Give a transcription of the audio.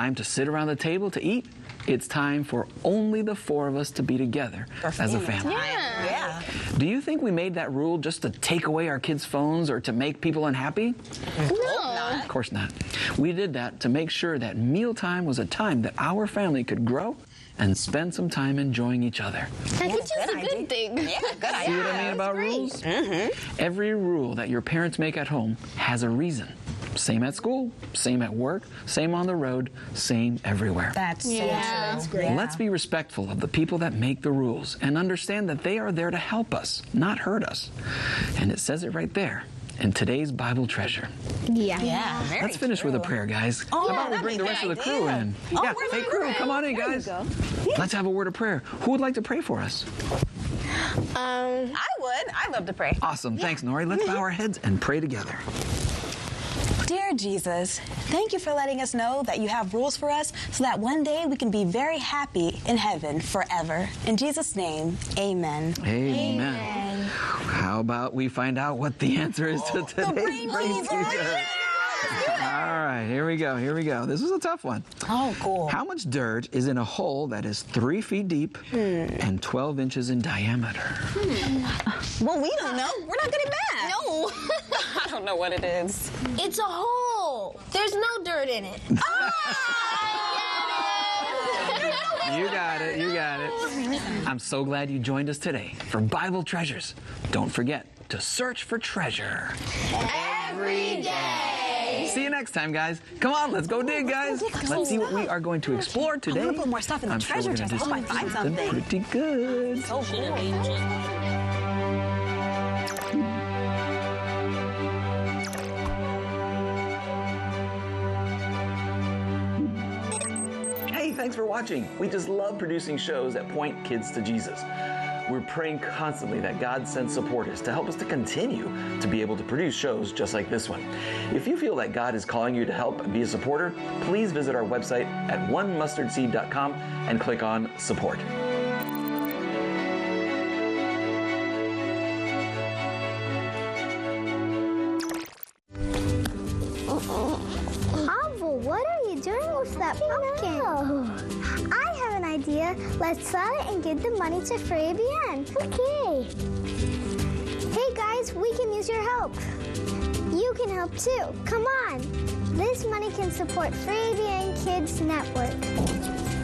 time to sit around the table to eat, it's time for only the 4 of us to be together as a family. Yeah. Do you think we made that rule just to take away our kids' phones or to make people unhappy? No. Of course not. We did that to make sure that mealtime was a time that our family could grow and spend some time enjoying each other. I think it's a good thing. Yeah, good idea. See what I mean about rules? Every rule that your parents make at home has a reason. Same at school, same at work, same on the road, same everywhere. That's so true. That's great. Let's be respectful of the people that make the rules and understand that they are there to help us, not hurt us. And it says it right there in today's Bible treasure. Yeah. Very Let's finish with a prayer, guys. Oh, How about we that'd bring be the a rest good of the crew idea. in? Oh, Yeah, where's hey my crew, prayer? come on in, There you guys. go. Let's have a word of prayer. Who would like to pray for us? I would. I'd love to pray. Awesome. Thanks, Nori. Let's bow our heads and pray together. Dear Jesus, thank you for letting us know that you have rules for us so that one day we can be very happy in heaven forever. In Jesus' name, amen. Amen. How about we find out what the answer is to today's brain teaser. All right, here we go. This is a tough one. Oh, cool. How much dirt is in a hole that is 3 feet deep and 12 inches in diameter? Well, we don't know. We're not good at math. No. I don't know what it is. It's a hole. There's no dirt in it. You got it. I'm so glad you joined us today for Bible Treasures. Don't forget to search for treasure Every day. See you next time, guys. Come on, let's go dig, guys. Let's see what we are going to explore today. I'm gonna put more stuff in the I'm treasure sure chest. we're I gonna hope do I find something. pretty good. So cool. Hey, thanks for watching. We just love producing shows that point kids to Jesus. We're praying constantly that God sends supporters to help us to continue to be able to produce shows just like this one. If you feel that God is calling you to help and be a supporter, please visit our website at onemustardseed.com and click on Support. Pavel, what are you doing with that pumpkin? I have an idea. Let's sell it and give the money to Fabian. Okay. Hey guys, we can use your help. You can help too. Come on. This money can support Fabian Kids Network.